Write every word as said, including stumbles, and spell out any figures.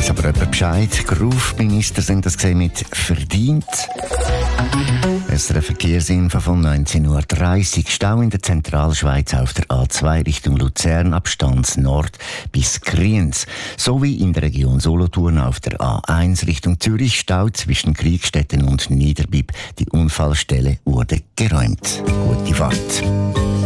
Weiss aber jemand Bescheid? Groove-Minister sind das gesehen mit verdient. Es ist eine Verkehrsinfo von neunzehn Uhr dreißig. Stau in der Zentralschweiz auf der A zwei Richtung Luzern, Abstand Nord bis Kriens. Sowie in der Region Solothurn auf der A eins Richtung Zürich, Stau zwischen Kriegstetten und Niederbipp. Die Unfallstelle wurde geräumt. Gute Fahrt.